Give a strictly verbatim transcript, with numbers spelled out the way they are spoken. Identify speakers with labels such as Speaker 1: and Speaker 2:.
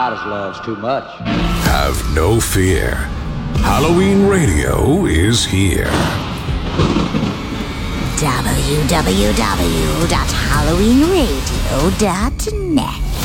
Speaker 1: Midas loves too much.
Speaker 2: Have no fear. Halloween Radio is here.
Speaker 3: w w w dot halloween radio dot net